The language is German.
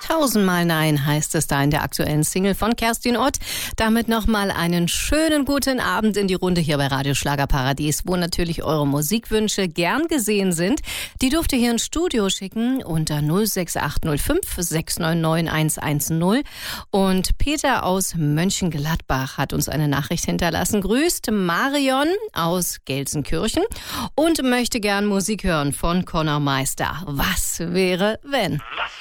Tausendmal Nein heißt es da in der aktuellen Single von Kerstin Ott. Damit nochmal einen schönen guten Abend in die Runde hier bei Radio Schlagerparadies, wo natürlich eure Musikwünsche gern gesehen sind. Die dürft ihr hier ins Studio schicken unter 06805 699 110. Und Peter aus Mönchengladbach hat uns eine Nachricht hinterlassen. Grüßt Marion aus Gelsenkirchen und möchte gern Musik hören von Conor Meister. Was wäre, wenn? Was